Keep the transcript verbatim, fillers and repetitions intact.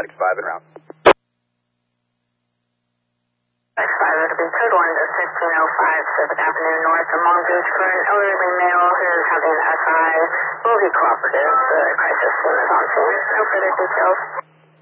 Paramedics five en route. five, it'll be code one to fifteen oh five Civic Avenue North in Long Beach for an elderly male who is having an S I. Will be cooperative. The crisis team is on scene. No further details.